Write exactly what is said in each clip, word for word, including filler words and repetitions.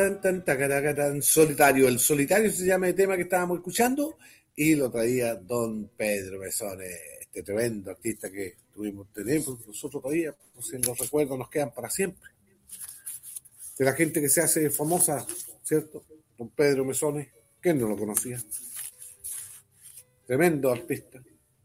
Tan, tan, tacaraca, tan solitario. El solitario se llama el tema que estábamos escuchando y lo traía don Pedro Mesones, este tremendo artista que tuvimos, tenemos nosotros todavía, pues en los recuerdos nos quedan para siempre. De la gente que se hace famosa, ¿cierto? Don Pedro Mesones, ¿quién no lo conocía? Tremendo artista.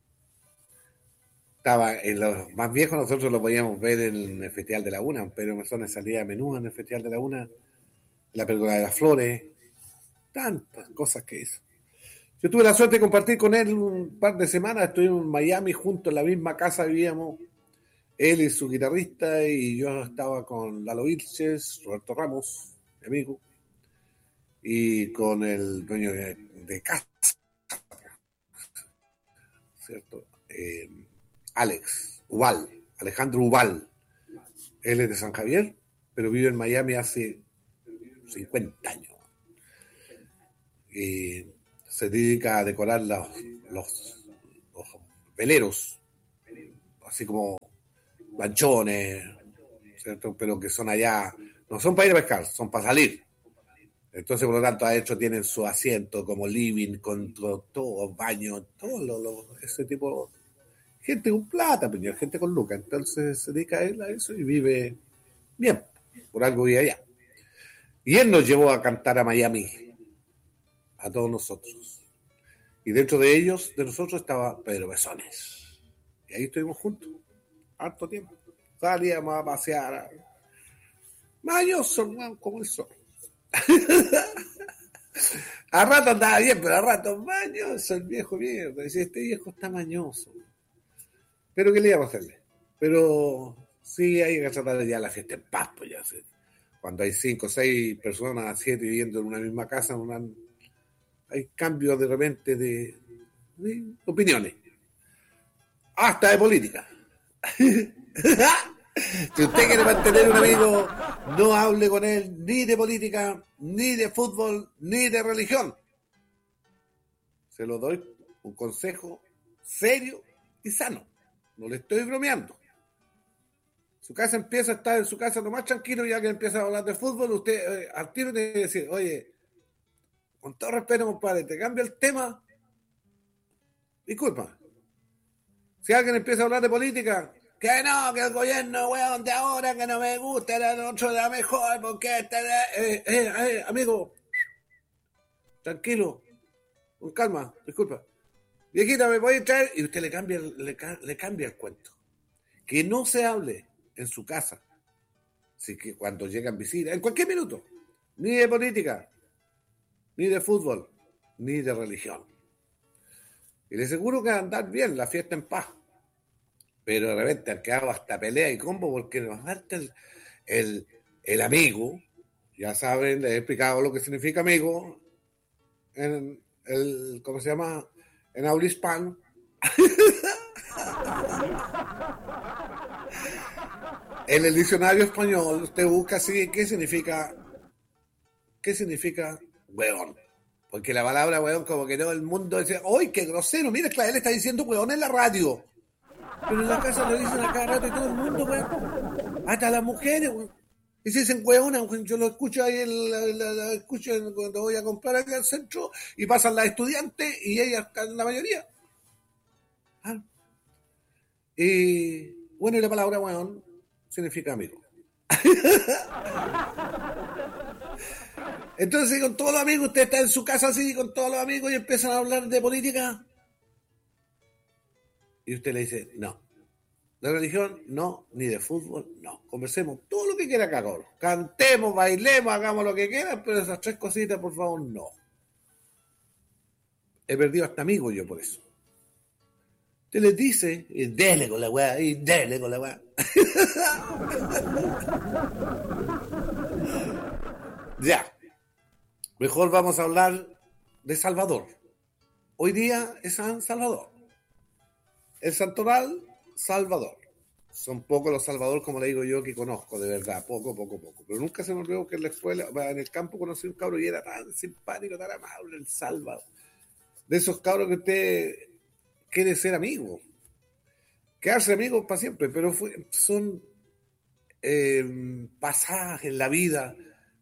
Estaba en los más viejos, nosotros lo podíamos ver en el Festival de la Una. Don Pedro Mesones salía a menudo en el Festival de la Una, la película de las flores, tantas cosas que hizo. Yo tuve la suerte de compartir con él un par de semanas, estuvimos en Miami juntos, en la misma casa vivíamos, él y su guitarrista, y yo estaba con Lalo Vilches, Roberto Ramos, mi amigo, y con el dueño de, de casa, ¿cierto? Eh, Alex Ubal, Alejandro Ubal. Él es de San Javier, pero vive en Miami hace cincuenta años. Y se dedica a decorar los, los, los veleros, así como lanchones, ¿cierto? Pero que son allá, no son para ir a pescar, son para salir. Entonces, por lo tanto, de hecho tienen su asiento como living, con todo, todo baño, todo lo, lo, ese tipo, gente con plata, gente con lucas. Entonces se dedica a él a eso y vive bien, por algo vive allá. Y él nos llevó a cantar a Miami, a todos nosotros. Y dentro de ellos, de nosotros, estaba Pedro Mesones. Y ahí estuvimos juntos, harto tiempo. Salíamos a pasear. Mañoso, como el sol. A rato andaba bien, pero a rato mañoso, el viejo mierda. Decía, este viejo está mañoso. Pero ¿qué le íbamos a hacerle? Pero sí, hay que tratar de ya la fiesta en paz, pues ya sé. Cuando hay cinco o seis personas, siete viviendo en una misma casa, una, hay cambios de repente de, de opiniones. Hasta de política. Si usted quiere mantener un amigo, no hable con él ni de política, ni de fútbol, ni de religión. Se lo doy un consejo serio y sano. No le estoy bromeando. Su casa empieza a estar en su casa lo más tranquilo, ya que empieza a hablar de fútbol, usted eh, al tiro tiene que decir, oye, con todo respeto, compadre, te cambia el tema. Disculpa. Si alguien empieza a hablar de política, que no, que el gobierno, weón, de ahora, que no me gusta, el otro era mejor, porque este, eh, eh, eh, amigo, tranquilo, con calma, disculpa. Viejita, ¿me voy a traer? Y usted le cambia, le, le cambia el cuento. Que no se hable en su casa, así que cuando llegan visitas, en cualquier minuto, ni de política, ni de fútbol, ni de religión. Y le aseguro que va a andar bien la fiesta en paz. Pero de repente han quedado hasta pelea y combo porque nos falta el, el, el amigo. Ya saben, les he explicado lo que significa amigo en el, ¿cómo se llama? En habla hispano. En el diccionario español usted busca así, ¿qué significa? ¿Qué significa weón? Porque la palabra weón, como que todo el mundo dice, ¡ay, qué grosero! Mira, claro, él está diciendo weón en la radio. Pero en la casa lo dicen a cada rato y todo el mundo, weón. Hasta las mujeres, weón. Y se dicen weona, yo lo escucho ahí, en la, la, la escucho cuando voy a comprar aquí al centro y pasan las estudiantes y ellas están la mayoría. ¿Ah? Y bueno, y la palabra weón significa amigo. Entonces, con todos los amigos, usted está en su casa así, con todos los amigos y empiezan a hablar de política. Y usted le dice, no. De religión, no. Ni de fútbol, no. Conversemos todo lo que quiera acá, cabrón. Cantemos, bailemos, hagamos lo que quieran, pero esas tres cositas, por favor, no. He perdido hasta amigos yo por eso. Usted les dice, y dele con la weá, y dele con la weá. Ya. Mejor vamos a hablar de Salvador. Hoy día es San Salvador. El santoral, Salvador. Son pocos los Salvador, como le digo yo, que conozco, de verdad. Poco, poco, poco. Pero nunca se me olvidó que en la escuela, en el campo conocí un cabro y era tan simpático, tan amable, el Salvador. De esos cabros que usted quiere ser amigo. Quedarse amigos para siempre, pero fue, son eh, pasajes en la vida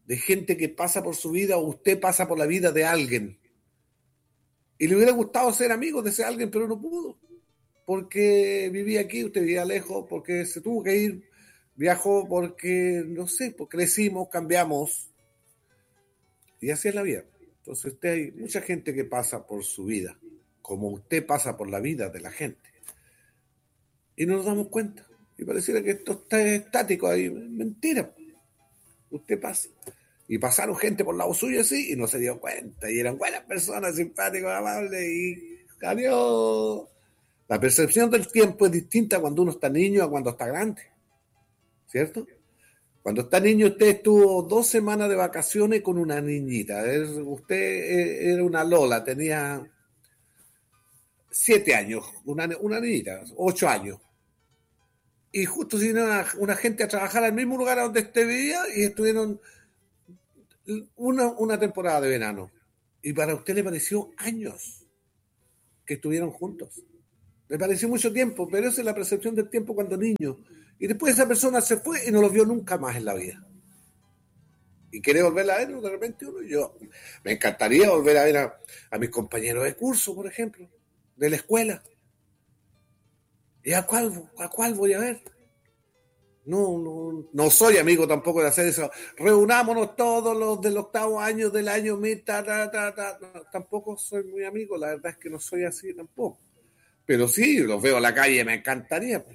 de gente que pasa por su vida o usted pasa por la vida de alguien. Y le hubiera gustado ser amigo de ese alguien, pero no pudo. Porque vivía aquí, usted vivía lejos, porque se tuvo que ir, viajó porque, no sé, porque crecimos, cambiamos. Y así es la vida. Entonces usted hay mucha gente que pasa por su vida, como usted pasa por la vida de la gente. Y no nos damos cuenta. Y pareciera que esto está estático ahí. Mentira. Usted pasa. Y pasaron gente por lado suyo así y no se dio cuenta. Y eran buenas personas, simpáticos, amables. Y adiós. La percepción del tiempo es distinta cuando uno está niño a cuando está grande. ¿Cierto? Cuando está niño usted estuvo dos semanas de vacaciones con una niñita. Usted era una Lola, tenía siete años, una, una niñita, ocho años. Y justo se vino una, una gente a trabajar al mismo lugar donde usted vivía y estuvieron una, una temporada de verano. Y para usted le pareció años que estuvieron juntos. Le pareció mucho tiempo, pero esa es la percepción del tiempo cuando niño. Y después esa persona se fue y no lo vio nunca más en la vida. Y quiere volverla a ver, de repente uno, yo me encantaría volver a ver a, a mis compañeros de curso, por ejemplo, de la escuela. ¿Y a cuál, a cuál voy a ver? No, no, no soy amigo tampoco de hacer eso. Reunámonos todos los del octavo año del año mitad, ta, ta, ta. No, tampoco soy muy amigo, la verdad es que no soy así tampoco. Pero sí, los veo en la calle, me encantaría.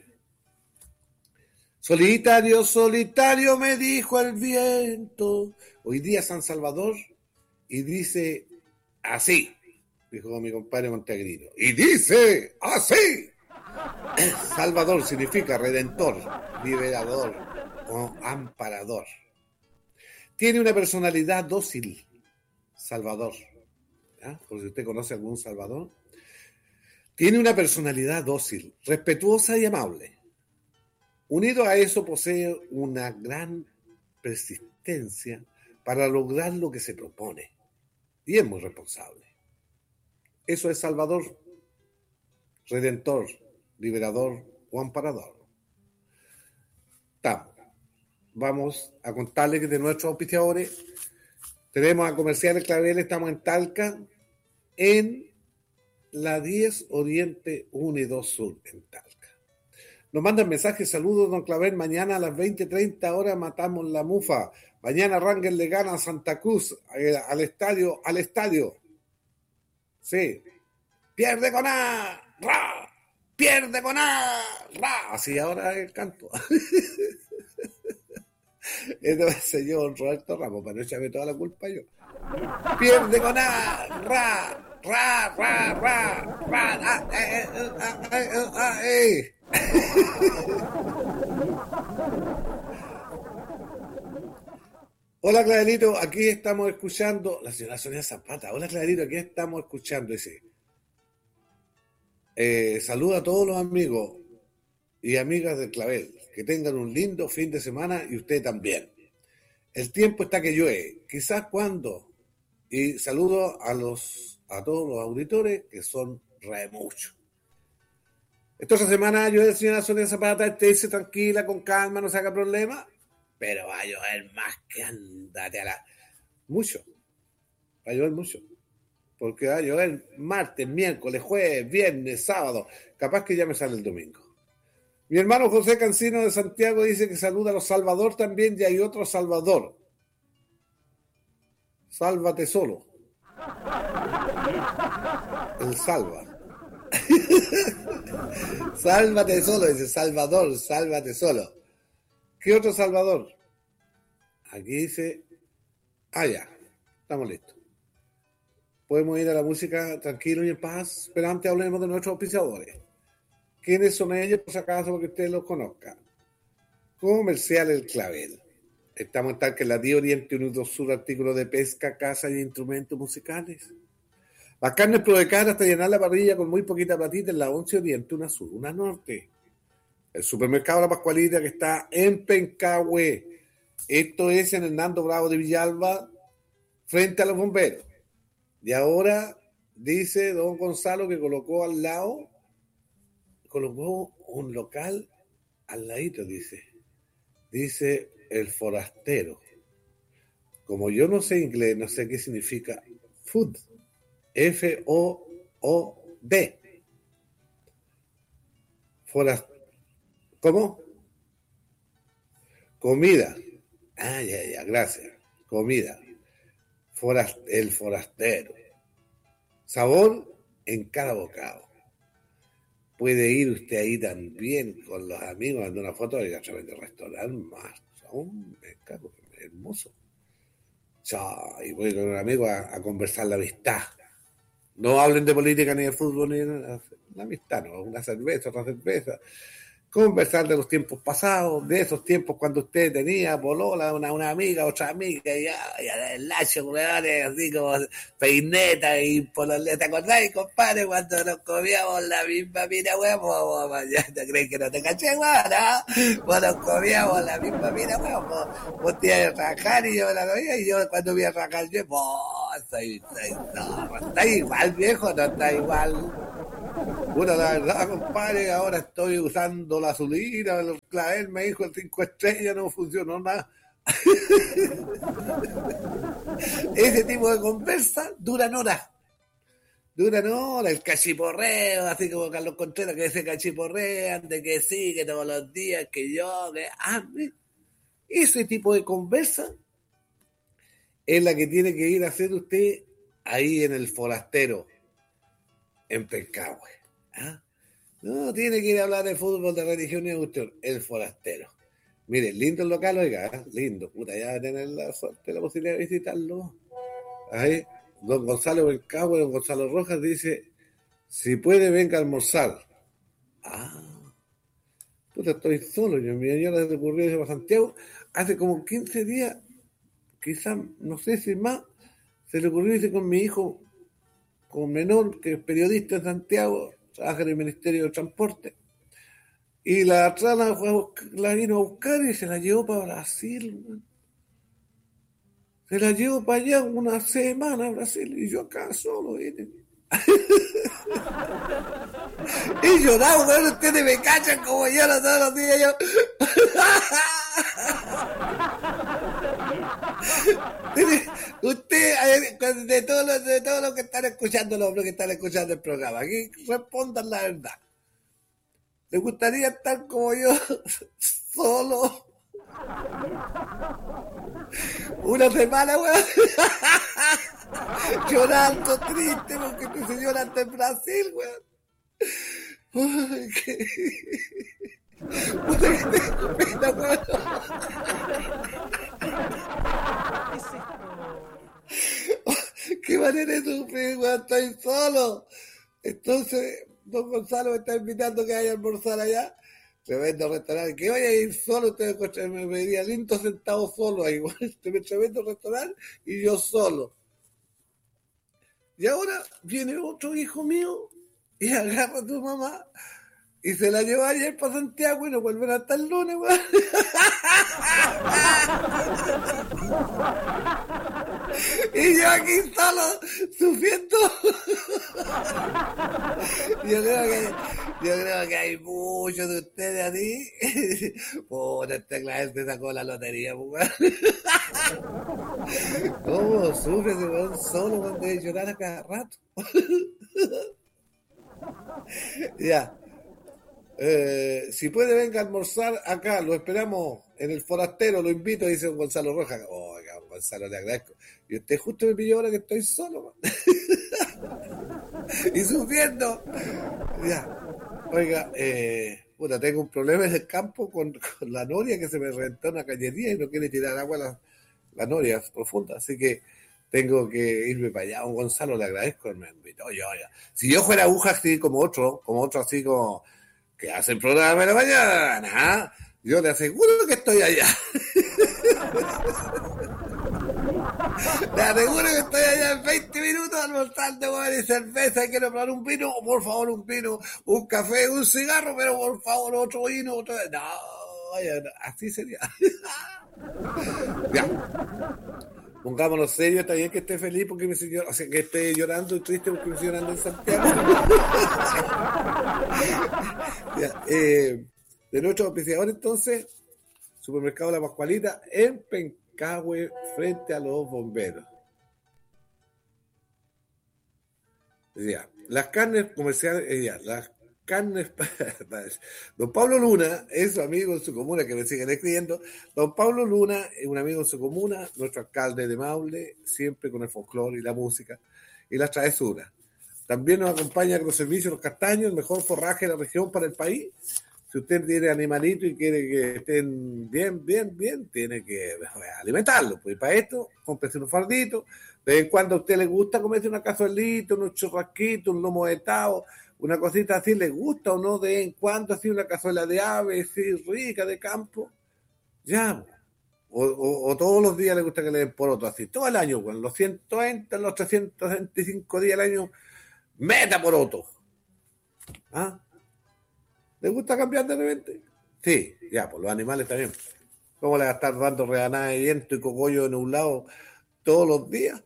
Solitario, solitario, me dijo el viento. Hoy día San Salvador y dice así, dijo mi compadre Monteagrino. Y dice así. Salvador significa redentor, liberador o amparador. Tiene una personalidad dócil, Salvador. ¿Ya? Por si usted conoce algún Salvador. Tiene una personalidad dócil, respetuosa y amable. Unido a eso posee una gran persistencia para lograr lo que se propone. Y es muy responsable. Eso es Salvador, redentor, liberador o amparador. Estamos. Vamos a contarles que de nuestros auspiciadores tenemos a Comerciales Clavel, estamos en Talca, en la diez Oriente uno y dos Sur, en Talca. Nos mandan mensajes, saludos, don Clavel, mañana a las veinte treinta horas matamos la mufa. Mañana Rangel le gana a Santa Cruz, eh, al estadio, al estadio. Sí. Pierde con A, ra. Pierde con A, ra. Así ahora el canto. Esto es el señor Roberto Ramos, para no echarme toda la culpa yo. Pierde con A, ra, ra, ra, ra, ra, ah, eh, eh, ah, eh, ah, eh. Hola Clarito, aquí estamos escuchando, la señora Sonia Zapata, hola Clarito, aquí estamos escuchando, dice, eh, saluda a todos los amigos y amigas del Clavel, que tengan un lindo fin de semana y usted también. El tiempo está que llueve, quizás cuando, y saludo a los a todos los auditores que son re muchos. Esta semana llueve, señora Sonia Zapata, estése tranquila, con calma, no se haga problema. Pero va a llover más que andate a la... Mucho. Va a llover mucho. Porque va a llover martes, miércoles, jueves, viernes, sábado. Capaz que ya me sale el domingo. Mi hermano José Cancino de Santiago dice que saluda a los Salvador también y hay otro Salvador. Sálvate solo. El salva. Sálvate solo, dice Salvador, sálvate solo. ¿Qué otro Salvador? Aquí dice, ah ya, estamos listos. Podemos ir a la música tranquilo y en paz, pero antes hablemos de nuestros auspiciadores. ¿Quiénes son ellos? Por si acaso, porque ustedes los conozcan. Comercial El Clavel. Estamos en Talca, en la diez Oriente uno y dos Sur, artículos de pesca, caza y instrumentos musicales. Las carnes provocadas hasta llenar la parrilla con muy poquita platita en la once Oriente, una Sur, una Norte. El supermercado La Pascualita que está en Pencahue. Esto es en Hernando Bravo de Villalba, frente a los bomberos. Y ahora dice don Gonzalo que colocó al lado, colocó un local al ladito, dice. Dice el forastero. como yo no sé inglés, no sé qué significa food. F O O D. Forast... ¿Cómo? Comida. Ah, ya, ya, gracias. Comida. Forast... El forastero. Sabor en cada bocado. Puede ir usted ahí también con los amigos, dando una foto y a través del restaurante más. Un mercado hermoso. Chao, y voy con un amigo a, a conversar la amistad. No hablen de política ni de fútbol, ni de nada. La amistad, no, una cerveza, otra cerveza. Conversar de los tiempos pasados, de esos tiempos cuando usted tenía polola, una, una amiga, otra amiga, y ya, ya el lacho, weones, así como peineta y polola. ¿Te acordáis, compadre, cuando nos comíamos la misma mina, huevo? ¿Ya te crees que no te caché, weón? ¿No? Cuando nos comíamos la misma mina, huevo. Vos te ibas a trabajar y yo me la comía, y yo cuando me iba a trabajar, yo, oh, soy, soy, no, está igual, viejo, no está igual. Bueno, la verdad, compadre, ahora estoy usando la azulina, el clavel me dijo el cinco estrellas, no funcionó nada. Ese tipo de conversa duran horas. Duran horas, el cachiporreo, así como Carlos Contreras, que se cachiporrean, de que sí, que todos los días, que yo, que... Ah, ese tipo de conversa es la que tiene que ir a hacer usted ahí en el forastero, en Pencahue. ¿Ah? No, tiene que ir a hablar de fútbol, de religión y de cuestión. El forastero. Mire, lindo el local, oiga, ¿eh? Lindo. Puta, ya va a tener la suerte, la posibilidad de visitarlo. Ahí, don Gonzalo Pencahue, don Gonzalo Rojas dice, si puede, venga a almorzar. Ah, puta, estoy solo. Yo, mi señora se le ocurrió irse para Santiago. Hace como quince días, quizás, no sé si más, se le ocurrió irse con mi hijo, con menor, que es periodista en Santiago, trabaja en el Ministerio de Transporte, y la trana fue a buscar, la vino a buscar y se la llevó para Brasil, man. Se la llevó para allá una semana a Brasil, y yo acá solo vine. Y lloraba, weón, ustedes me cachan como lloro todos los días, yo. Usted, de todos los de todos los que están escuchando, los que están escuchando el programa, aquí respondan la verdad. ¿Les gustaría estar como yo, solo? Una semana, weón. Llorando triste porque tu señora está en Brasil, weón. Ay, qué... Puta que tengo pena, weón. Qué manera de sufrir, weón, estoy solo. Entonces, don Gonzalo me está invitando que vaya a almorzar allá. Tremendo restaurante. Que vaya a ir solo, usted me vería lindo sentado solo ahí, weón. Tremendo restaurante y yo solo. Y ahora viene otro hijo mío y agarra a tu mamá y se la lleva ayer para Santiago y no vuelven hasta el lunes, weón. Y yo aquí solo, sufriendo. Yo creo que, yo creo que hay muchos de ustedes así. Puta, este clase se sacó la lotería, weón. ¿Cómo sufre ese weón solo cuando debe llorar a cada rato? Ya. Eh, si puede, venga a almorzar acá, lo esperamos en el forastero, lo invito, dice don Gonzalo Rojas. Oh, don Gonzalo, le agradezco. Y usted justo me pilló ahora que estoy solo, y sufriendo. Ya. Oiga, eh, puta, tengo un problema en el campo con, con la noria, que se me reventó una cañería y no quiere tirar agua a la, la noria profunda, así que tengo que irme para allá. Don Gonzalo, le agradezco, me invitó. Yo, ya. Si yo fuera aguja así como otro, como otro así como que hace el programa de la mañana, yo te aseguro que estoy allá. Te aseguro que estoy allá en veinte minutos almorzando, weón, y cerveza, y quiero probar un vino, por favor, un vino, un café, un cigarro, pero por favor, otro vino, otro... No, así sería. Ya. Pongámonos serios, está bien que esté feliz porque mi señor, o sea, que esté llorando y triste porque mi señor anda en Santiago. Ya, eh, de nuestro auspiciador, entonces, Supermercado La Pascualita en Pencahue. Cahue frente a los bomberos. Ya, las carnes comerciales, ya, las carnes. Don Pablo Luna es su amigo en su comuna, que me siguen escribiendo. Don Pablo Luna es un amigo en su comuna, nuestro alcalde de Maule, siempre con el folclore y la música y las travesuras. También nos acompaña con los servicios Los Castaños, el mejor forraje de la región para el país. Si usted tiene animalitos y quiere que estén bien, bien, bien, tiene que alimentarlos. Pues para esto, cómprese unos farditos. De vez en cuando a usted le gusta comerse una cazuelita, unos churrasquitos, un lomo vetado, una cosita así, le gusta o no, de vez en cuando, así una cazuela de ave, así rica, de campo. Ya, o, o, o todos los días le gusta que le den poroto, así, todo el año, bueno, los ciento veinte, los trescientos veinticinco días al año, meta poroto. ¿Ah? ¿Le gusta cambiar de repente? Sí, ya, pues los animales también. ¿Cómo le va a estar dando rebanada de viento y cogollo en un lado todos los días?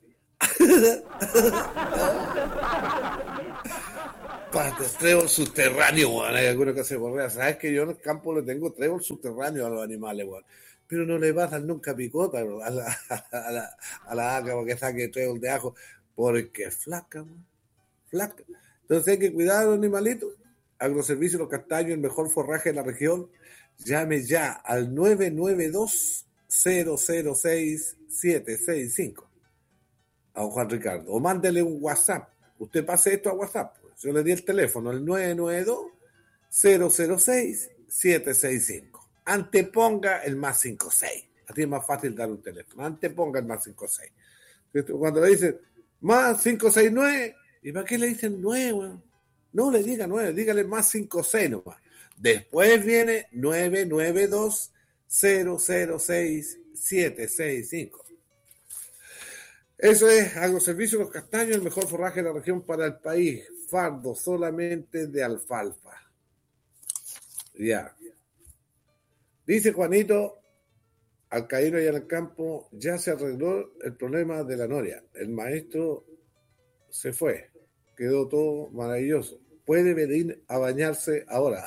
Para trébol subterráneo, weón. Hay algunos que se borrean. ¿Sabes que yo en el campo le tengo trébol subterráneo a los animales, weón? Pero no le pasan nunca picota a la, a la, a la vaca porque saque trébol de ajo, porque es flaca, weón. Flaca. Entonces hay que cuidar a los animalitos. Agroservicio Los Castaños, el mejor forraje de la región. Llame ya al nueve nueve dos, cero cero seis, siete seis cinco a don Juan Ricardo. O mándele un WhatsApp. Usted pase esto a WhatsApp. Pues. Yo le di el teléfono, el nueve nueve dos, cero cero seis, siete seis cinco. Anteponga el más cincuenta y seis. Así es más fácil dar un teléfono. Anteponga el más cincuenta y seis. Cuando le dicen más cinco seis nueve, ¿y para qué le dicen nueve? No le diga nueve, dígale más cincuenta y seis nomás. Después viene nueve nueve dos, cero cero seis, siete seis cinco. Eso es Agroservicio Los Castaños, el mejor forraje de la región para el país. Fardo solamente de alfalfa. Ya. Dice Juanito, Alcaíno allá en el campo, ya se arregló el problema de la noria. El maestro se fue. Quedó todo maravilloso. Puede venir a bañarse ahora.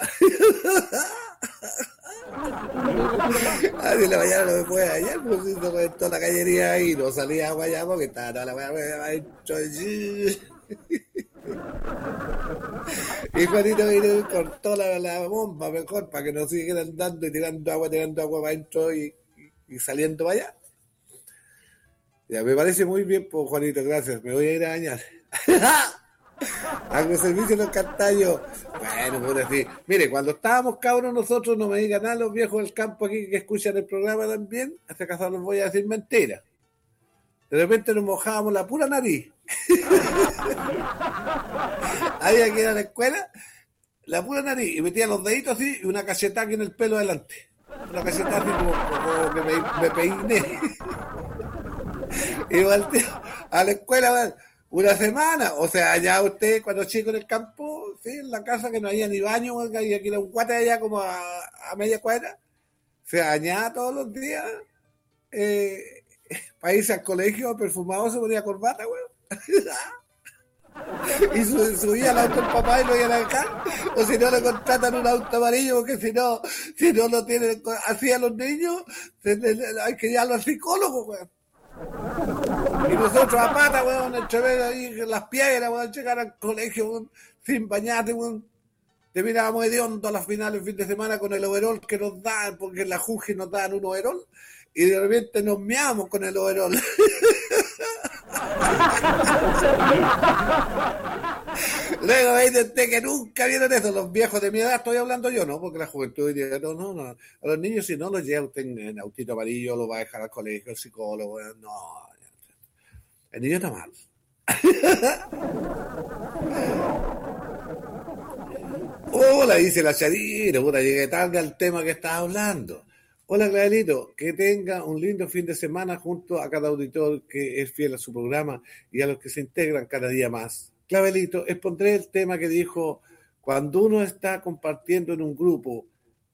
Así la mañana no me puede bañar, pues si no me toda la callería ahí, no salía a guayar porque estaba toda la mañana hecho allí. Y Juanito vino y cortó la, la bomba mejor para que no siguieran dando y tirando agua, tirando agua para adentro y, y, y saliendo para allá. Ya, me parece muy bien, pues Juanito, gracias. Me voy a ir a bañar. Agroservicio Los Castaños. Bueno, por decir, mire, cuando estábamos cabros nosotros, no me digan nada los viejos del campo aquí que escuchan el programa también, hasta acaso les voy a decir mentiras. De repente nos mojábamos la pura nariz. Ahí aquí en la escuela, la pura nariz, y metía los deditos así y una cacheta aquí en el pelo adelante. Una cacheta así como, como que me, me peiné. Y volteo a la escuela, bueno, una semana, o sea, ya usted cuando chico en el campo, sí, en la casa que no había ni baño, y aquí era un guate allá como a, a media cuadra, se bañaba todos los días, eh, para irse al colegio, perfumado, se ponía corbata, weón. Y subía al auto el papá y lo iban a dejar, o si no le contratan un auto amarillo, porque si no, si no lo tienen así a los niños, hay que llevarlo al psicólogo, weón. Y nosotros a pata, weón, entre medio ahí las piedras, weón, llegar al colegio, weón, sin bañarte, weón. Terminábamos hediondo a las finales el fin de semana con el overol que nos dan, porque en la Juji nos dan un overol, y de repente nos meamos con el overol. Luego veis usted que nunca vieron eso, los viejos de mi edad, estoy hablando yo, ¿no? Porque la juventud diría, no, no, no, a los niños si no los lleva usted en, en autito amarillo, lo va a dejar al colegio, el psicólogo, no, el niño está mal. Hola, dice la Charina, puta, llegué tarde al tema que estás hablando. Hola, Clarito, que tenga un lindo fin de semana junto a cada auditor que es fiel a su programa y a los que se integran cada día más. Clavelito, expondré el tema que dijo, cuando uno está compartiendo en un grupo,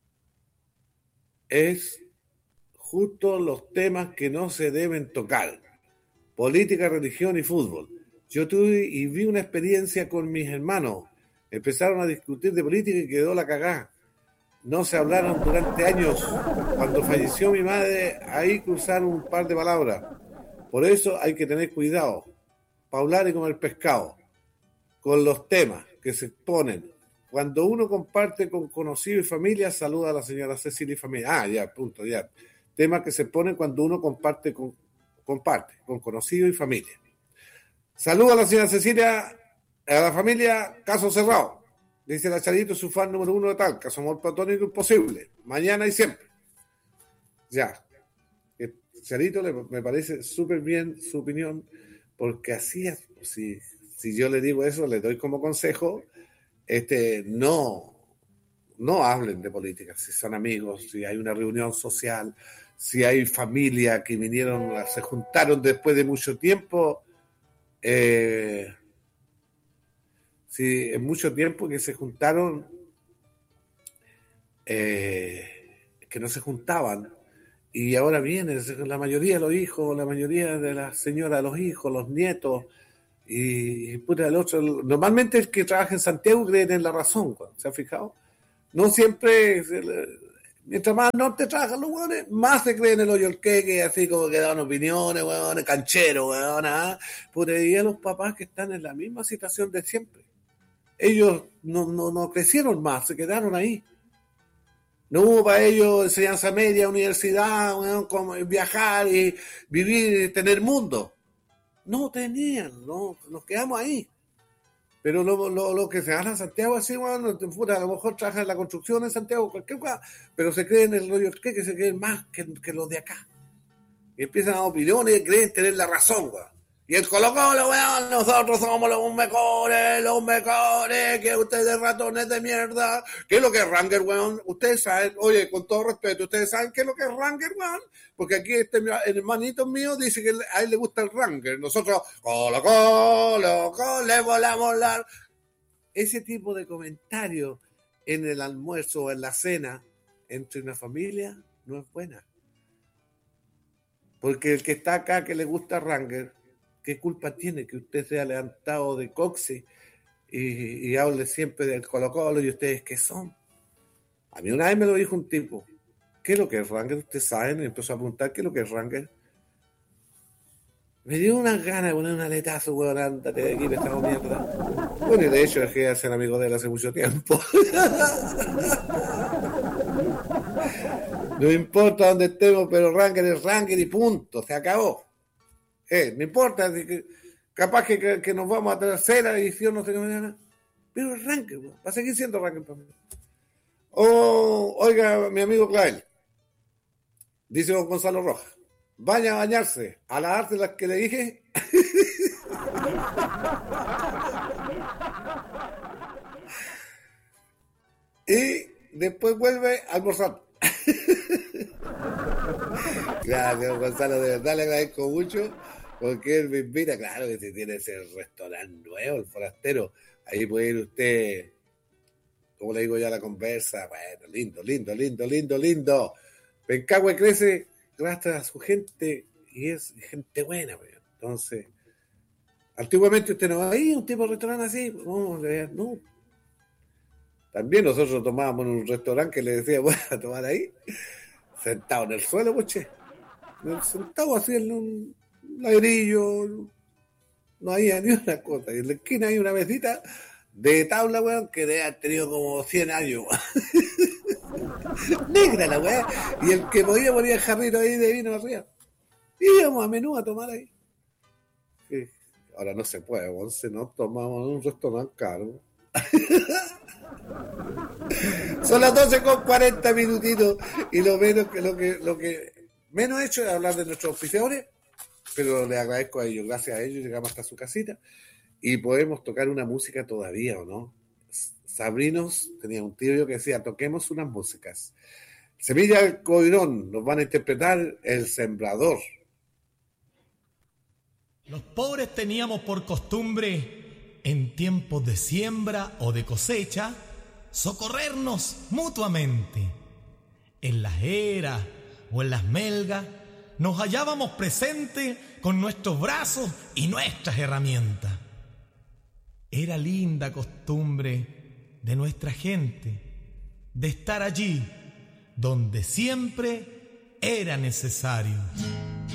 es justo los temas que no se deben tocar, política, religión y fútbol. Yo tuve y vi una experiencia con mis hermanos, empezaron a discutir de política y quedó la cagá. No se hablaron durante años Cuando falleció mi madre, ahí cruzaron un par de palabras. Por eso hay que tener cuidado, para hablar y comer pescado, con los temas que se exponen. Cuando uno comparte con conocidos y familia, saluda a la señora Cecilia y familia. Ah, ya, punto, ya. Temas que se ponen cuando uno comparte con, comparte con conocidos y familia. Saluda a la señora Cecilia, a la familia, caso cerrado. Dice la Charito, su fan número uno de Talca, su amor platónico imposible, mañana y siempre. Ya. Charito, le, me parece súper bien su opinión, porque así, si, si yo le digo eso, le doy como consejo, este, no, no hablen de política, si son amigos, si hay una reunión social, si hay familia que vinieron, se juntaron después de mucho tiempo, eh, si en mucho tiempo que se juntaron, eh, que no se juntaban, y ahora vienen la mayoría de los hijos, la mayoría de las señoras, los hijos, los nietos, y, y puta, el otro, normalmente el que trabaja en Santiago cree en la razón, ¿se ha fijado? No siempre, mientras más al norte trabajan los hueones, más se creen en el hoyo el queque, así como que dan opiniones, hueones, cancheros, hueones, ¿ah? Puta, y a los papás que están en la misma situación de siempre. Ellos no, no, no crecieron más, se quedaron ahí. No hubo para ellos enseñanza media, universidad, bueno, como viajar y vivir y tener mundo. No tenían, no, nos quedamos ahí. Pero lo, lo, lo que se gana en Santiago, así, bueno, a lo mejor trabajan en la construcción en Santiago, cualquier cosa, pero se creen en el rollo que, que se creen más que, que los de acá. Y empiezan a dar opiniones y creen tener la razón, weón. Y el Colo Colo, weón, nosotros somos los mejores, los mejores, que ustedes ratones de mierda. ¿Qué es lo que es Ranger, weón? Ustedes saben, oye, con todo respeto, ¿ustedes saben qué es lo que es Ranger, weón? Porque aquí este el hermanito mío dice que a él le gusta el Ranger. Nosotros, Colo Colo, Colo, le volamos la... Ese tipo de comentarios en el almuerzo o en la cena entre una familia no es buena. Porque el que está acá que le gusta Ranger, ¿qué culpa tiene que usted sea levantado de coxi y, y hable siempre del Colo Colo y ustedes qué son? A mí una vez me lo dijo un tipo, ¿qué es lo que es Ranger? ¿Ustedes saben? Y empezó a preguntar, ¿qué es lo que es Ranger? Me dio unas ganas de poner un aletazo, weón, ándate de aquí, me estamos mierda. Bueno, y de hecho dejé de ser amigo de él hace mucho tiempo. No importa dónde estemos, pero Ranger es Ranger y punto, se acabó. Eh, no importa, que, capaz que, que, que nos vamos a tercera edición, no sé qué mañana, pero el Ranger, weón, va a seguir siendo Ranger para mí. Oh, oiga, mi amigo Clavel, dice don Gonzalo Rojas, vaya a bañarse, a las artes las que le dije. Y después vuelve a almorzar. Gracias, Gonzalo, de verdad le agradezco mucho, porque él me invita, claro que si tiene ese restaurante nuevo, el Forastero, ahí puede ir usted, como le digo yo a la conversa, bueno, lindo, lindo, lindo, lindo, lindo. Pencahue crece gracias a su gente, y es gente buena, pues. Entonces, antiguamente usted no va ahí, un tipo de restaurante así, no, no. También nosotros tomábamos en un restaurante que le decía, bueno, a tomar ahí, sentado en el suelo, poche, sentado así en un ladrillo, no había ni una cosa, y en la esquina hay una mesita de tabla, weón, que debe haber tenido como cien años, negra la weá, y el que podía ponía el jarrito ahí de vino arriba, y íbamos a menú a tomar ahí. Sí. Ahora no se puede, weón, se nos tomamos en un restaurante caro. Son las doce con cuarenta minutitos y lo menos que lo que lo que menos he hecho es hablar de nuestros auspiciadores, pero le agradezco a ellos, gracias a ellos llegamos hasta su casita y podemos tocar una música todavía, ¿o no? Sabrinos tenía un tío que decía, toquemos unas músicas. Semilla del Coirón nos van a interpretar El Sembrador. Los pobres teníamos por costumbre, en tiempos de siembra o de cosecha, socorrernos mutuamente. En las eras o en las melgas nos hallábamos presentes con nuestros brazos y nuestras herramientas. Era linda costumbre de nuestra gente de estar allí donde siempre era necesario.